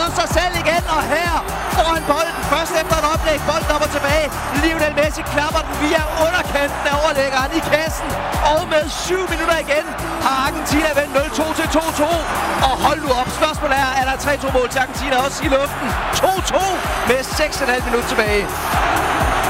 sig selv igen, og her får han bolden. Først efter et oplæg, bolden op og tilbage. Lionel Messi klapper den via underkanten af overlæggeren i kassen. Og med 7 minutter igen har Argentina vendt 0-2 til 2-2. Og hold nu op, spørgsmålet er der 3-2 mål til Argentina også i luften? 2-2 med 6,5 minutter tilbage.